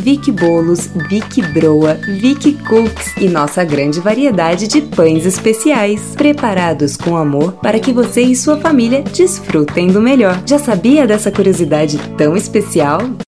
Vick Bolos, Vick Broa, Vick Cooks e nossa grande variedade de pães especiais, preparados com amor para que você e sua família desfrutem do melhor. Já sabia dessa curiosidade tão especial?